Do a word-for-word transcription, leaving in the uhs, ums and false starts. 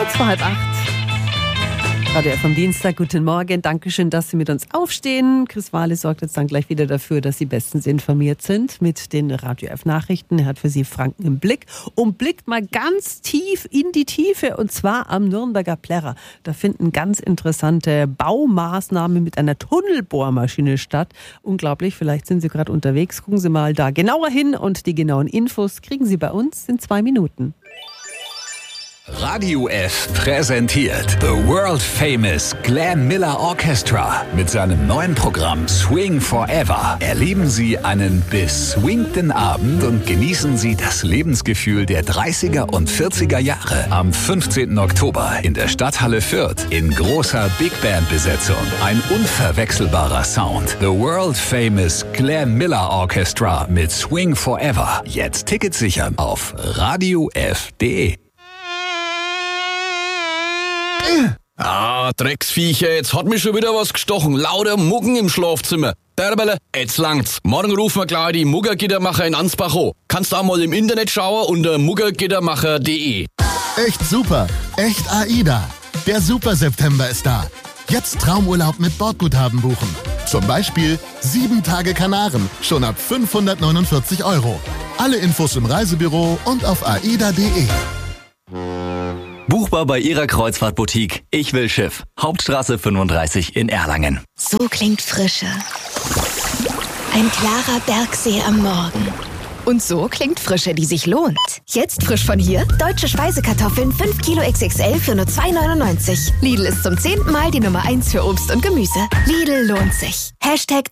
Kurz vor halb acht. Radio F am Dienstag, guten Morgen. Dankeschön, dass Sie mit uns aufstehen. Chris Wahle sorgt jetzt dann gleich wieder dafür, dass Sie bestens informiert sind mit den Radio F Nachrichten. Er hat für Sie Franken im Blick und blickt mal ganz tief in die Tiefe, und zwar am Nürnberger Plärrer. Da finden ganz interessante Baumaßnahmen mit einer Tunnelbohrmaschine statt. Unglaublich, vielleicht sind Sie gerade unterwegs. Gucken Sie mal da genauer hin und die genauen Infos kriegen Sie bei uns in zwei Minuten. Radio F präsentiert The World Famous Glenn Miller Orchestra mit seinem neuen Programm Swing Forever. Erleben Sie einen beswingten Abend und genießen Sie das Lebensgefühl der dreißiger und vierziger Jahre. Am fünfzehnten Oktober in der Stadthalle Fürth in großer Big Band Besetzung. Ein unverwechselbarer Sound. The World Famous Glenn Miller Orchestra mit Swing Forever. Jetzt Tickets sichern auf radio f punkt de. Ah, Drecksviecher, jetzt hat mich schon wieder was gestochen. Lauter Muggen im Schlafzimmer. Derbele, jetzt langt's. Morgen rufen wir gleich die Muggergittermacher in Ansbach an. Kannst auch mal im Internet schauen unter muggergittermacher punkt de. Echt super, echt AIDA. Der Super September ist da. Jetzt Traumurlaub mit Bordguthaben buchen. Zum Beispiel sieben Tage Kanaren, schon ab fünfhundertneunundvierzig Euro. Alle Infos im Reisebüro und auf aida punkt de. Buchbar bei Ihrer Kreuzfahrtboutique. Ich will Schiff. Hauptstraße fünfunddreißig in Erlangen. So klingt Frische. Ein klarer Bergsee am Morgen. Und so klingt Frische, die sich lohnt. Jetzt frisch von hier. Deutsche Speisekartoffeln fünf Kilo X X L für nur zwei neunundneunzig. Lidl ist zum zehnten Mal die Nummer eins für Obst und Gemüse. Lidl lohnt sich. Hashtag